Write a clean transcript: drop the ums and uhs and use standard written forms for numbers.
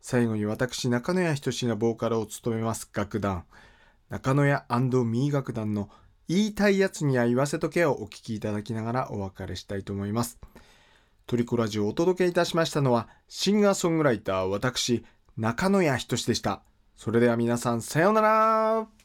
最後に私、中野谷仁がボーカルを務めます楽団、中野谷ミー楽団の言いたいやつには言わせとけをお聞きいただきながらお別れしたいと思います。トリコラジオをお届けいたしましたのは、シンガーソングライター私、中野谷仁でした。それでは皆さん、さようなら。